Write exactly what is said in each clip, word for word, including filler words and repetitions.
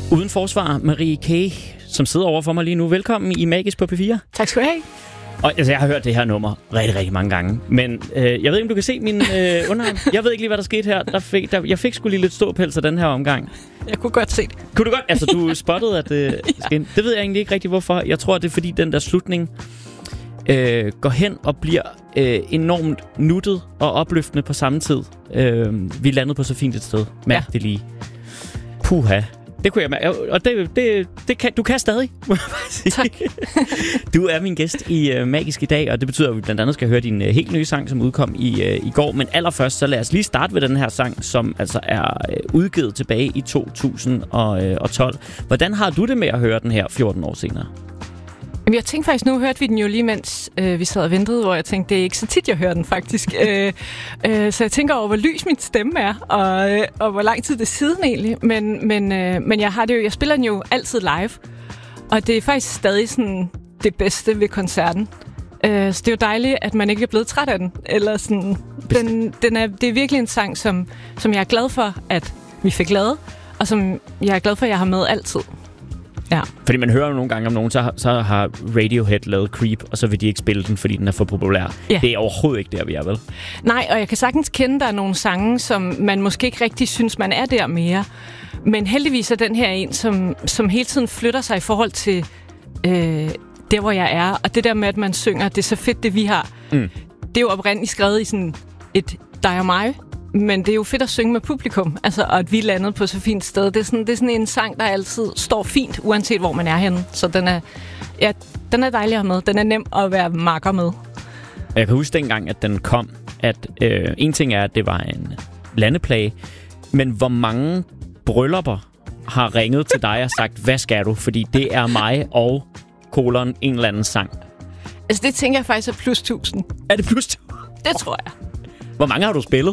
Uden forsvar, Marie K., som sidder over for mig lige nu. Velkommen i Magisk på P fire. Tak skal du have. Og altså, jeg har hørt det her nummer rigtig, rigtig mange gange. Men øh, jeg ved ikke, om du kan se min øh, underarm. Jeg ved ikke lige, hvad der skete her. Der fik, der, jeg fik sgu lige lidt ståpels af den her omgang. Jeg kunne godt se det. Kunne du godt? Altså, du spottede, at det øh, ja. Det ved jeg egentlig ikke rigtig, hvorfor. Jeg tror, det er fordi, den der slutning øh, går hen og bliver øh, enormt nuttet og opløftende på samme tid. Øh, vi landede på så fint et sted. Mærk ja. det lige. Puha. Det kunne jeg mærke. Og det, det, det kan, du kan stadig, må jeg bare sige. Tak. Du er min gæst i uh, Magisk i dag, og det betyder, at vi blandt andet skal høre din uh, helt nye sang, som udkom i, uh, i går. Men allerførst, så lad os lige starte ved den her sang, som altså er uh, udgivet tilbage i to tusind og tolv. Hvordan har du det med at høre den her fjorten år senere? Jeg tænkte faktisk, nu hørte vi den jo lige, mens øh, vi sad og ventede, hvor jeg tænkte, det er ikke så tit, jeg hører den faktisk. øh, øh, så jeg tænker over, hvor lys min stemme er, og, øh, og hvor lang tid det er siden egentlig. Men, men, øh, men jeg har det jo, jeg spiller den jo altid live, og det er faktisk stadig sådan det bedste ved koncerten. Øh, så det er jo dejligt, at man ikke er blevet træt af den. Eller sådan, den, den er, det er virkelig en sang, som, som jeg er glad for, at vi fik lavet, og som jeg er glad for, at jeg har med altid. Ja. Fordi man hører jo nogle gange om nogen, så har, så har Radiohead lavet Creep, og så vil de ikke spille den, fordi den er for populær. Ja. Det er overhovedet ikke der, vi er, vel? Nej, og jeg kan sagtens kende, der er nogle sange, som man måske ikke rigtig synes, man er der mere. Men heldigvis er den her en, som, som hele tiden flytter sig i forhold til øh, der, hvor jeg er. Og det der med, at man synger, det er så fedt, det vi har. Mm. Det er jo oprindeligt skrevet i sådan et dig og mig. Men det er jo fedt at synge med publikum, altså, og at vi landede på så fint sted. Det er, sådan, det er sådan en sang, der altid står fint, uanset hvor man er henne. Så den er, ja, den er dejlig at have med. Den er nem at være makker med. Jeg kan huske dengang, at den kom, at øh, en ting er, at det var en landeplage, men hvor mange bryllupper har ringet til dig og sagt, hvad skal du? Fordi det er mig og kolon en eller anden sang. Altså, det tænker jeg faktisk er plus tusind. Er det plus tusind? Det tror jeg. Hvor mange har du spillet?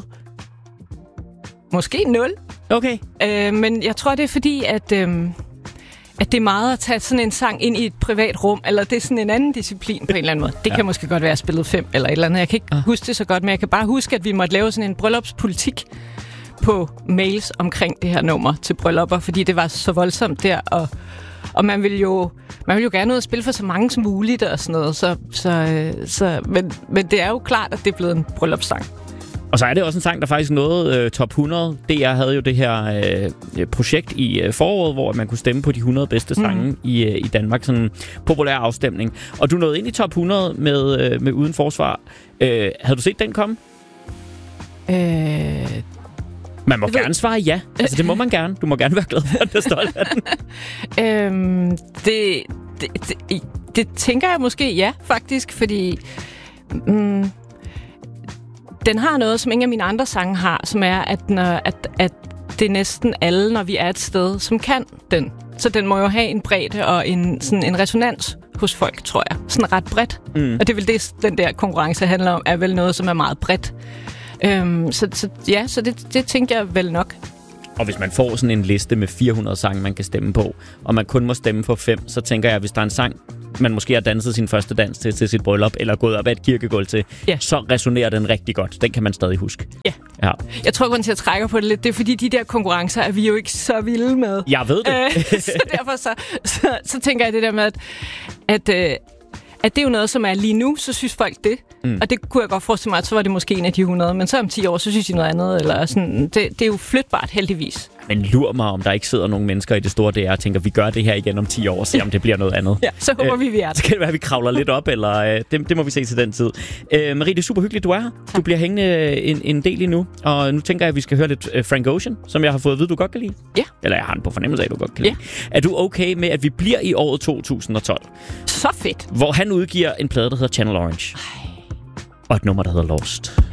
Måske nul. Okay. Øh, men jeg tror, det er fordi, at, øh, at det er meget at tage sådan en sang ind i et privat rum, eller det er sådan en anden disciplin på en eller anden måde. Det ja. kan måske godt være, at jeg spillet fem eller et eller andet. Jeg kan ikke ah. huske det så godt, men jeg kan bare huske, at vi måtte lave sådan en bryllupspolitik på mails omkring det her nummer til bryllupper, fordi det var så voldsomt der, og, og man vil jo man vil jo gerne ud og spille for så mange som muligt og sådan noget, så, så, så, men, men det er jo klart, at det er blevet en bryllupssang. Og så er det også en sang, der faktisk nåede øh, top hundrede. D R havde jo det her øh, projekt i øh, foråret, hvor man kunne stemme på de hundrede bedste sange mm. i, øh, i Danmark. Sådan en populær afstemning. Og du nåede ind i top hundrede med, øh, med Uden Forsvar. Øh, havde du set den komme? Øh... Man må gerne svare ja. Altså, det må man gerne. Du må gerne være glad for, at du er stolt af den. øhm, det, det, det, det tænker jeg måske ja, faktisk. Fordi... Mm, den har noget, som ingen af mine andre sange har, som er, at, når, at, at det er næsten alle, når vi er et sted, som kan den. Så den må jo have en bredde og en, sådan en resonans hos folk, tror jeg. Sådan ret bredt. Mm. Og det er vel det, den der konkurrence handler om, er vel noget, som er meget bredt. Øhm, så, så ja, så det, det tænker jeg vel nok. Og hvis man får sådan en liste med fire hundrede sange, man kan stemme på, og man kun må stemme på fem, så tænker jeg, at hvis der er en sang, man måske har danset sin første dans til, til sit bryllup, eller gået op ad et kirkegulv til, ja. så resonerer den rigtig godt. Den kan man stadig huske. Ja. ja. Jeg tror, grunden til at trække på det lidt, det er fordi, de der konkurrencer er vi jo ikke så vilde med. Jeg ved det. så derfor så, så, så tænker jeg det der med, at, at, at det er jo noget, som er lige nu, så synes folk det. Mm. Og det kunne jeg godt forestille mig, at så var det måske en af de hundrede. Men så om ti år, så synes de noget andet. Eller sådan. Det, det er jo flytbart, heldigvis. Men lur mig, om der ikke sidder nogle mennesker i det store D R og tænker, vi gør det her igen om ti år, og se om det bliver noget andet. Ja, så håber øh, vi, vi er der. Så kan det være, at vi kravler lidt op, eller øh, det, det må vi se til den tid. Øh, Marie, det er super hyggeligt, du er her. Tak. Du bliver hængende en, en del endnu, og nu tænker jeg, at vi skal høre lidt uh, Frank Ocean, som jeg har fået at vide, du godt kan lide. Ja. Eller jeg har den på fornemmelse af, at du godt kan lide. Ja. Er du okay med, at vi bliver i året to tusind og tolv? Så fedt. Hvor han udgiver en plade, der hedder Channel Orange. Ej. Og et nummer, der hedder Lost.